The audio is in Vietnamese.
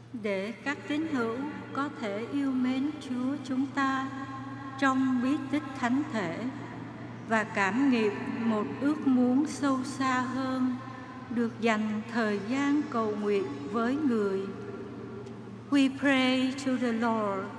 để các tín hữu có thể yêu mến Chúa chúng ta trong bí tích thánh thể và cảm nghiệm một ước muốn sâu xa hơn, được dành thời gian cầu nguyện với người. We pray to the Lord